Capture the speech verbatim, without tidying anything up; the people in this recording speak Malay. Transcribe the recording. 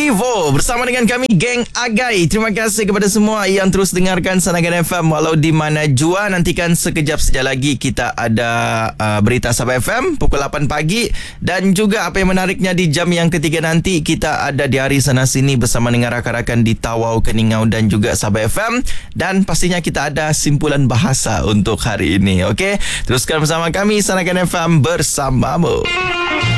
Vivo bersama dengan kami Geng Agai. Terima kasih kepada semua yang terus dengarkan Sanagan F M walau di mana jua. Nantikan sekejap saja lagi kita ada uh, berita Sabah F M pukul lapan pagi, dan juga apa yang menariknya di jam yang ketiga nanti kita ada di hari sana sini bersama dengan rakan-rakan di Tawau, Keningau dan juga Sabah F M, dan pastinya kita ada simpulan bahasa untuk hari ini. Okey, teruskan bersama kami Sanagan F M bersamamu.